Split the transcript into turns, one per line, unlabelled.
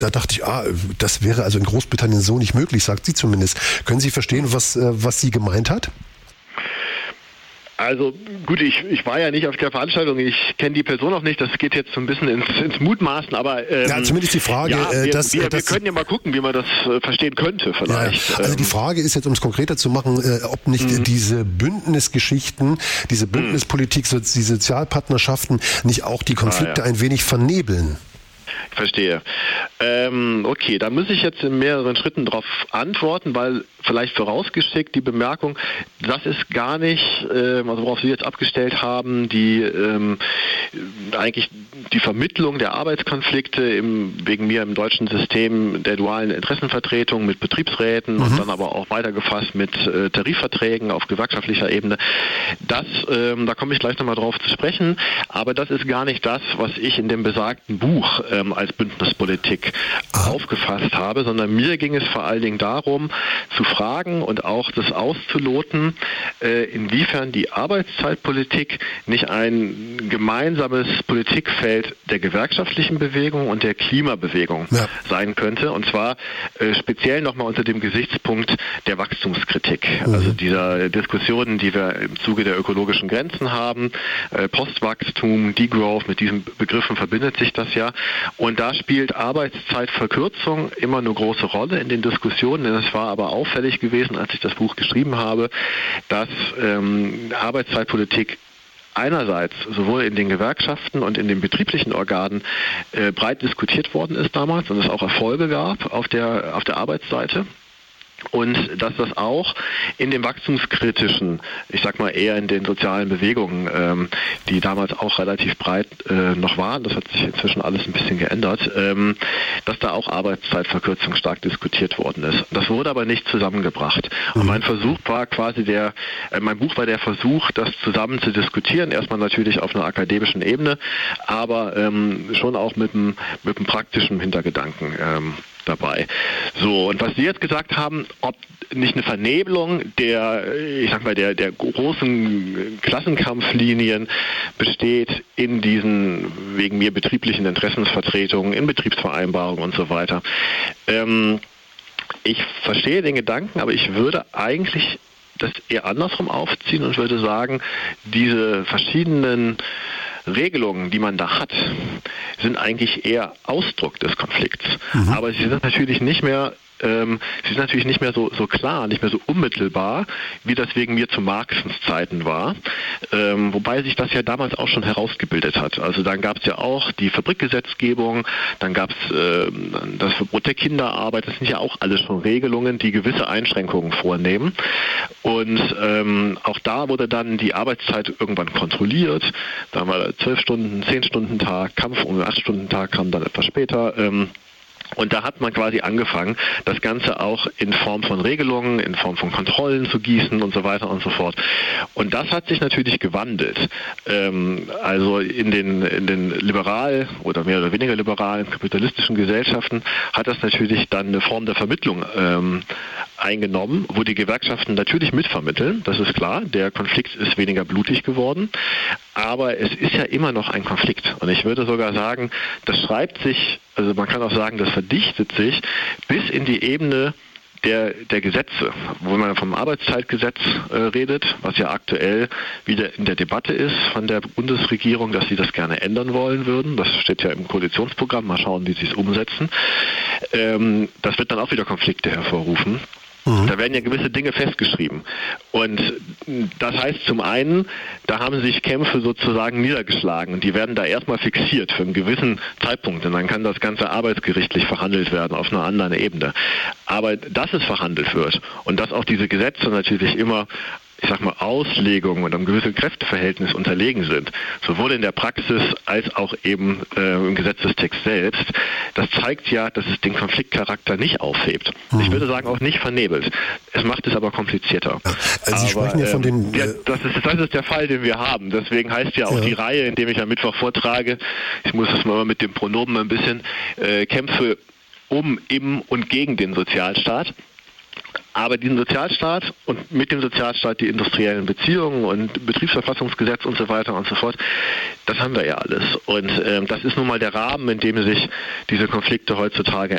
Da dachte ich, das wäre also in Großbritannien so nicht möglich, sagt sie zumindest. Können Sie verstehen, was sie gemeint hat?
Also gut, ich war ja nicht auf der Veranstaltung, ich kenne die Person auch nicht, das geht jetzt so ein bisschen ins Mutmaßen, aber
zumindest die Frage,
wir können ja mal gucken, wie man das verstehen könnte vielleicht.
Ja, also die Frage ist jetzt, um es konkreter zu machen, ob nicht diese Bündnisgeschichten, diese Bündnispolitik, die Sozialpartnerschaften nicht auch die Konflikte ein wenig vernebeln.
Ich verstehe. Okay, da muss ich jetzt in mehreren Schritten darauf antworten, weil vielleicht vorausgeschickt die Bemerkung, das ist gar nicht, worauf Sie jetzt abgestellt haben, eigentlich die Vermittlung der Arbeitskonflikte wegen mir im deutschen System der dualen Interessenvertretung mit Betriebsräten und dann aber auch weitergefasst mit Tarifverträgen auf gewerkschaftlicher Ebene. Da komme ich gleich nochmal drauf zu sprechen, aber das ist gar nicht das, was ich in dem besagten Buch als Bündnispolitik aufgefasst habe, sondern mir ging es vor allen Dingen darum, zu fragen und auch das auszuloten, inwiefern die Arbeitszeitpolitik nicht ein gemeinsames Politikfeld der gewerkschaftlichen Bewegung und der Klimabewegung sein könnte, und zwar speziell nochmal unter dem Gesichtspunkt der Wachstumskritik, also dieser Diskussionen, die wir im Zuge der ökologischen Grenzen haben, Postwachstum, Degrowth, mit diesen Begriffen verbindet sich das ja, und da spielt Arbeitszeitverkürzung immer eine große Rolle in den Diskussionen, denn es war aber auffällig gewesen, als ich das Buch geschrieben habe, dass Arbeitszeitpolitik einerseits sowohl in den Gewerkschaften und in den betrieblichen Organen breit diskutiert worden ist damals und es auch Erfolge gab auf der Arbeitsseite. Und dass das auch in den wachstumskritischen, ich sag mal eher in den sozialen Bewegungen, die damals auch relativ breit noch waren, das hat sich inzwischen alles ein bisschen geändert, dass da auch Arbeitszeitverkürzung stark diskutiert worden ist. Das wurde aber nicht zusammengebracht. Und mein Versuch war quasi mein Buch war der Versuch, das zusammen zu diskutieren, erstmal natürlich auf einer akademischen Ebene, aber schon auch mit einem praktischen Hintergedanken dabei. So, und was Sie jetzt gesagt haben, ob nicht eine Vernebelung der großen Klassenkampflinien besteht in diesen wegen mir betrieblichen Interessensvertretungen, in Betriebsvereinbarungen und so weiter. Ich verstehe den Gedanken, aber ich würde eigentlich das eher andersrum aufziehen und würde sagen, diese verschiedenen Regelungen, die man da hat, sind eigentlich eher Ausdruck des Konflikts. Aber sie sind natürlich nicht mehr so klar, nicht mehr so unmittelbar, wie das wegen mir zu Marxens Zeiten war. Wobei sich das ja damals auch schon herausgebildet hat. Also dann gab es ja auch die Fabrikgesetzgebung, dann gab es das Verbot der Kinderarbeit, das sind ja auch alles schon Regelungen, die gewisse Einschränkungen vornehmen. Und auch da wurde dann die Arbeitszeit irgendwann kontrolliert. Da war 12-Stunden, 10-Stunden-Tag, Kampf um 8-Stunden-Tag kam dann etwas später. Und da hat man quasi angefangen, das Ganze auch in Form von Regelungen, in Form von Kontrollen zu gießen und so weiter und so fort. Und das hat sich natürlich gewandelt. Also in den liberal oder mehr oder weniger liberalen kapitalistischen Gesellschaften hat das natürlich dann eine Form der Vermittlung eingenommen, wo die Gewerkschaften natürlich mitvermitteln, das ist klar. Der Konflikt ist weniger blutig geworden, aber es ist ja immer noch ein Konflikt. Und ich würde sogar sagen, das schreibt sich, also man kann auch sagen, das verdichtet sich bis in die Ebene der Gesetze, wo man vom Arbeitszeitgesetz redet, was ja aktuell wieder in der Debatte ist von der Bundesregierung, dass sie das gerne ändern wollen würden. Das steht ja im Koalitionsprogramm. Mal schauen, wie sie es umsetzen. Das wird dann auch wieder Konflikte hervorrufen. Da werden ja gewisse Dinge festgeschrieben. Und das heißt zum einen, da haben sich Kämpfe sozusagen niedergeschlagen und die werden da erstmal fixiert für einen gewissen Zeitpunkt und dann kann das Ganze arbeitsgerichtlich verhandelt werden auf einer anderen Ebene. Aber dass es verhandelt wird und dass auch diese Gesetze natürlich immer Auslegungen und einem gewissen Kräfteverhältnis unterlegen sind, sowohl in der Praxis als auch eben im Gesetzestext selbst, das zeigt ja, dass es den Konfliktcharakter nicht aufhebt. Ich würde sagen, auch nicht vernebelt. Es macht es aber komplizierter.
Also Sie sprechen ja von den...
das ist der Fall, den wir haben. Deswegen heißt ja auch die Reihe, in der ich am Mittwoch vortrage, ich muss es mal mit dem Pronomen ein bisschen, Kämpfe im und gegen den Sozialstaat. Aber diesen Sozialstaat und mit dem Sozialstaat die industriellen Beziehungen und Betriebsverfassungsgesetz und so weiter und so fort, das haben wir ja alles. Und das ist nun mal der Rahmen, in dem sich diese Konflikte heutzutage